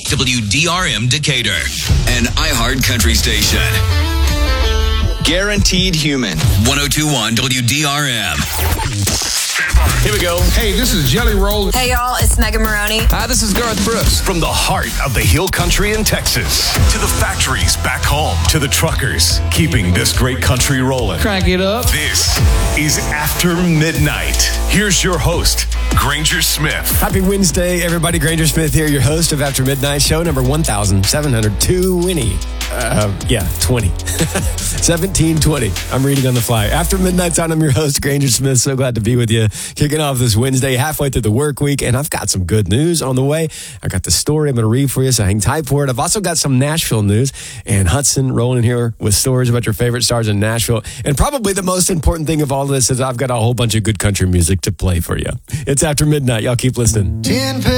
WDRM Decatur, an iHeart country station. Guaranteed Human, 102.1 WDRM. Here we go. Hey, this is Jelly Roll. Hey, y'all, it's Megan Maroney. Hi, this is Garth Brooks. From the heart of the Hill Country in Texas to the factories back home to the truckers keeping this great country rolling. Crank it up. This is After Midnight. Here's your host, Granger Smith. Happy Wednesday, everybody. Granger Smith here, your host of After Midnight, show number 1720. 20. 1720. I'm reading on the fly. After Midnight's on, I'm your host, Granger Smith. So glad to be with you. Kicking off this Wednesday, halfway through the work week, and I've got some good news on the way. I got the story I'm going to read for you, so hang tight for it. I've also got some Nashville news, and Hudson rolling in here with stories about your favorite stars in Nashville. And probably the most important thing of all this is I've got a whole bunch of good country music to play for you. It's After Midnight. Y'all keep listening.